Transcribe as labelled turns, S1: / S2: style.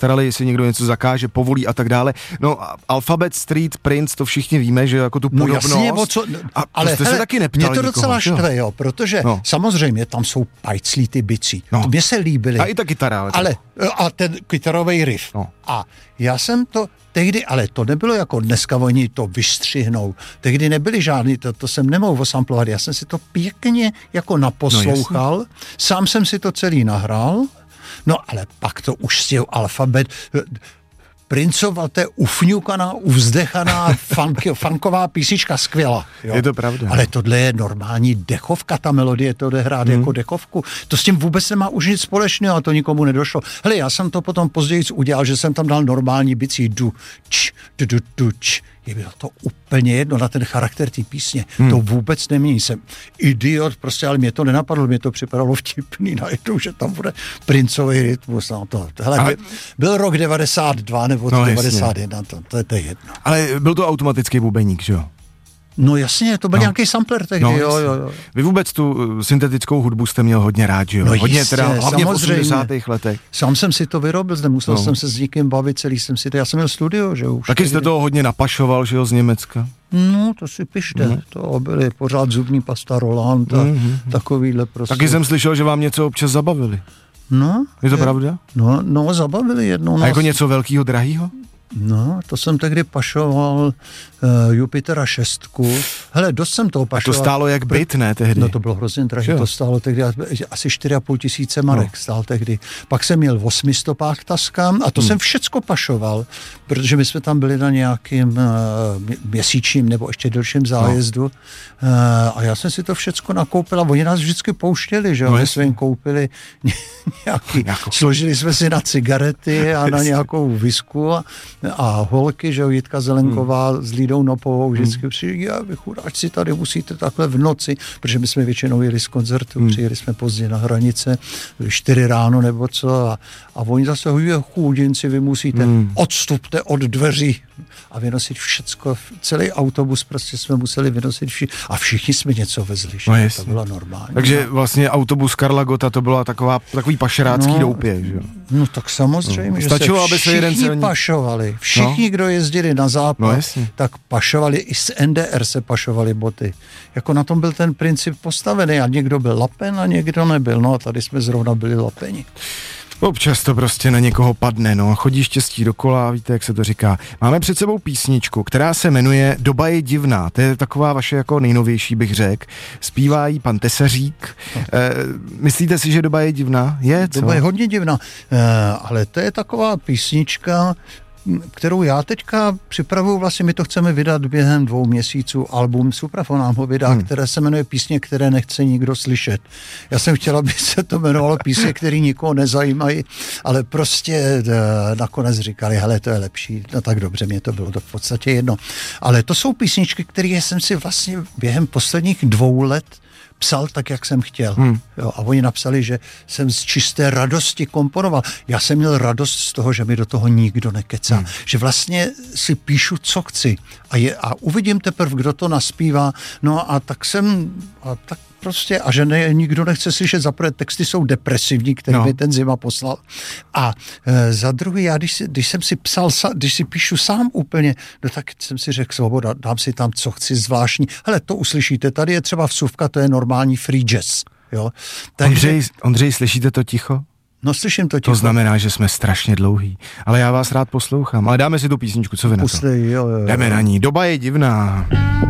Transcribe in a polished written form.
S1: starali, jestli někdo něco zakáže, povolí a tak dále. No Alphabet Street, Prince, to všichni víme, že jako tu podobnost.
S2: No jasně,
S1: ale jste se taky neptali
S2: mě to docela štve, jo, protože samozřejmě tam jsou pajclí ty bicí. To mě se líbily.
S1: A i ta kytara.
S2: A ten kytarový riff.
S1: No.
S2: A já jsem to tehdy, ale to nebylo jako dneska, oni to vystřihnou. Tehdy nebyly žádný, to jsem nemohl osamplovat. Já jsem si to pěkně jako naposlouchal, sám jsem si to celý nahrál, no ale pak to už s Alphabet... Princova, to je ufňukaná, uvzdechaná funková písnička, skvělá. Jo?
S1: Je to pravda.
S2: Ale tohle je normální dechovka, ta melodie, to jde hrát jako dechovku. To s tím vůbec nemá už nic společného a to nikomu nedošlo. Hele, já jsem to potom později udělal, že jsem tam dal normální bicí je bylo to úplně jedno na ten charakter té písně. To vůbec nemění. Jsem idiot, prostě, ale mě to nenapadlo, mě to připadalo vtipný najednou, že tam bude princový rytmus. No, hele, byl rok 92 nebo 91, to je jedno.
S1: Ale byl to automatický bubeník, že jo?
S2: No jasně, to byl nějaký sampler tehdy, jo.
S1: Vy vůbec tu syntetickou hudbu jste měl hodně rád, že jo?
S2: No
S1: hodně
S2: jistě,
S1: teda, hlavně
S2: samozřejmě.
S1: v 80. letech.
S2: Sám jsem si to vyrobil, nemusel jsem se s nikým bavit, já jsem měl studio, že už.
S1: Taky jste toho hodně napašoval, že jo, z Německa?
S2: No, to si pište, to byly pořád zubní pasta Roland a takovýhle prostě.
S1: Taky jsem slyšel, že vám něco občas zabavili.
S2: No.
S1: Je to pravda?
S2: No, zabavili jednou.
S1: A jako něco velkýho, drahýho?
S2: No, to jsem tehdy pašoval Jupitera 6. Hele, dost jsem toho pašoval.
S1: A to stálo jak byt, ne, tehdy?
S2: No, to bylo hrozně drahé, to stálo tehdy asi 4,5 tisíce marek stál tehdy. Pak jsem měl 800 taskám a to jsem všecko pašoval, protože my jsme tam byli na nějakým měsíčním nebo ještě delším zájezdu a já jsem si to všecko nakoupil a oni nás vždycky pouštěli, že jo, my jsme jim koupili složili jsme si na cigarety a na nějakou visku a holky, že jo, Jitka Zelenková s Lídou Nopovou vždycky přijeli, vy chudáčci tady musíte takhle v noci, protože my jsme většinou jeli z koncertu, přijeli jsme pozdě na hranice, 4 ráno nebo co a oni zase chudinci, vy musíte, odstupte od dveří a vynosit všecko, celý autobus prostě jsme museli vynosit a všichni jsme něco vezli, že to bylo normální.
S1: Takže vlastně autobus Karla Gotta to byla takový pašerácký doupě, že jo?
S2: No tak samozřejmě, že
S1: stačilo,
S2: se všichni pašovali. Všichni, kdo jezdili na západ, tak pašovali, i z NDR se pašovali boty. Jako na tom byl ten princip postavený a někdo byl lapen a někdo nebyl. No a tady jsme zrovna byli lapeni.
S1: Občas to prostě na někoho padne, no. Chodí štěstí dokola, víte, jak se to říká. Máme před sebou písničku, která se jmenuje Doba je divná. To je taková vaše jako nejnovější, bych řekl. Zpívá jí pan Tesařík. Myslíte si, že doba je divná?
S2: Doba je hodně divná, ale to je taková písnička, kterou já teďka připravuju, vlastně my to chceme vydat během 2 měsíců, album Suprafon nám ho vydá, které se jmenuje Písně, které nechce nikdo slyšet. Já jsem chtěla, aby se to jmenovalo Písně, které nikoho nezajímají, ale prostě nakonec říkali, hele, to je lepší, no tak dobře, mě to bylo to v podstatě jedno. Ale to jsou písničky, které jsem si vlastně během posledních 2 let psal tak, jak jsem chtěl. Jo, a oni napsali, že jsem z čisté radosti komponoval. Já jsem měl radost z toho, že mi do toho nikdo nekecá. Že vlastně si píšu, co chci. A uvidím teprve, kdo to naspívá. No a tak prostě, a že nikdo nechce slyšet, za prvé texty jsou depresivní, který mi ten Zima poslal. A za druhý, já když jsem si psal, když si píšu sám úplně, no tak jsem si řekl, svoboda, dám si tam, co chci zvláštní. Hele, to uslyšíte, tady je třeba vsuvka, to je normální free jazz. Jo? Takže...
S1: Ondřej, slyšíte to ticho?
S2: No, slyším to ticho.
S1: To znamená, že jsme strašně dlouhý. Ale já vás rád poslouchám. Ale dáme si tu písničku, co vy na to?
S2: Jo.
S1: Jdeme na ní. Doba je divná.